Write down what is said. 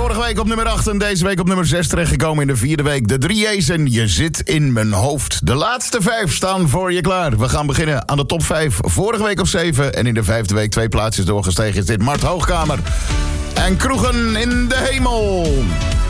Vorige week op nummer 8 en deze week op nummer 6 terechtgekomen in de vierde week. De 3 J's en je zit in mijn hoofd. De laatste 5 staan voor je klaar. We gaan beginnen aan de top 5. Vorige week op 7 en in de 5e week 2 plaatsjes doorgestegen is dit Mart Hoogkamer. En Kroegen in de hemel.